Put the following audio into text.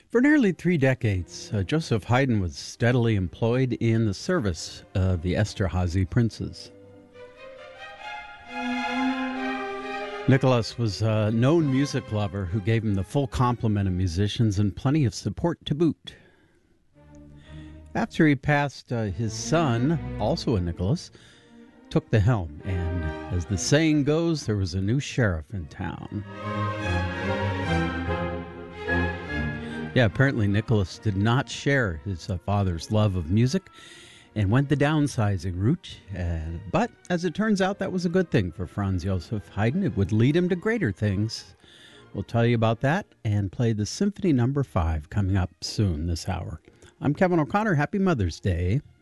For nearly 3 decades, Joseph Haydn was steadily employed in the service of the Esterhazy princes. Nicholas was a known music lover who gave him the full complement of musicians and plenty of support to boot. After he passed, his son, also a Nicholas, took the helm, and as the saying goes, there was a new sheriff in town. Yeah, apparently Nicholas did not share his father's love of music and went the downsizing route. But as it turns out, that was a good thing for Franz Joseph Haydn. It would lead him to greater things. We'll tell you about that and play the Symphony No. 5 coming up soon this hour. I'm Kevin O'Connor. Happy Mother's Day.